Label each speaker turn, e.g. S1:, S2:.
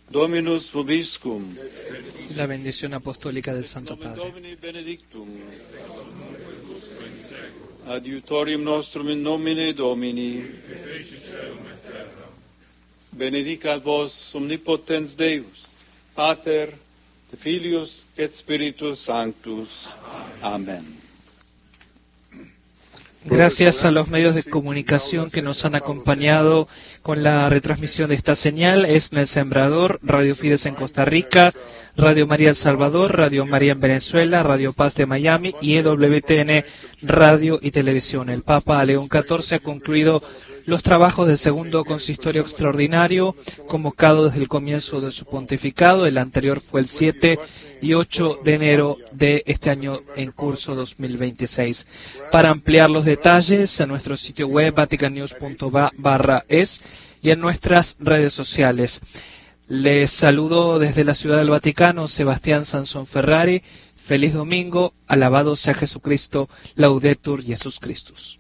S1: Dominus vobiscum.
S2: La bendición apostólica del Santo Padre.
S1: Domini benedictum. Adiutorium nostrum in nomine Domini. Benedicat vos omnipotens Deus, Pater, Filius et Spiritus Sanctus. Amén.
S2: Gracias a los medios de comunicación que nos han acompañado con la retransmisión de esta señal. Es El Sembrador, Radio Fides en Costa Rica, Radio María El Salvador, Radio María en Venezuela, Radio Paz de Miami y EWTN Radio y Televisión. El Papa León XIV ha concluido los trabajos del segundo consistorio extraordinario, convocado desde el comienzo de su pontificado. El anterior fue el 7 y 8 de enero de este año en curso 2026. Para ampliar los detalles, en nuestro sitio web vaticannews.va/es y en nuestras redes sociales. Les saludo desde la Ciudad del Vaticano, Sebastián Sansón Ferrari. Feliz domingo, alabado sea Jesucristo, Laudetur Jesus Christus.